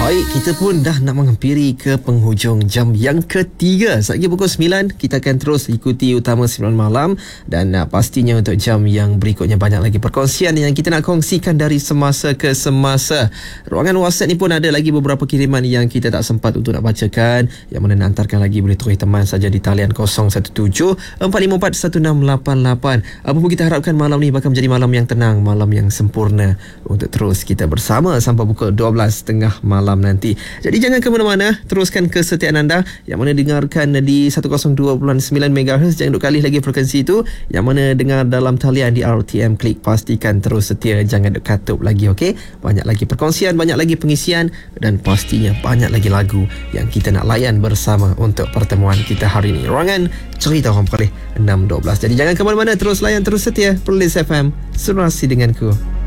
Baik, kita pun dah nak menghampiri ke penghujung jam yang ketiga. Saat lagi pukul 9, kita akan terus ikuti Utama 9 Malam. Dan pastinya untuk jam yang berikutnya banyak lagi perkongsian yang kita nak kongsikan dari semasa ke semasa. Ruangan WhatsApp ni pun ada lagi beberapa kiriman yang kita tak sempat untuk nak bacakan. Yang mana nak hantarkan lagi boleh terus teman saja di talian 017-454-1688. Apa pun kita harapkan malam ni bakal menjadi malam yang tenang, malam yang sempurna untuk terus kita bersama sampai pukul 12.30 malam nanti. Jadi jangan ke mana-mana, teruskan kesetiaan anda yang mana dengarkan di 102.9 MHz. Jangan duk kali lagi frekuensi itu. Yang mana dengar dalam talian di RTM Klik, pastikan terus setia, jangan duk katup lagi, okey? Banyak lagi perkongsian, banyak lagi pengisian dan pastinya banyak lagi lagu yang kita nak layan bersama untuk pertemuan kita hari ini. Ruangan Cerita Orang Perlis 6.12. Jadi jangan ke mana-mana, terus layan, terus setia Perlis FM, Surasi denganku.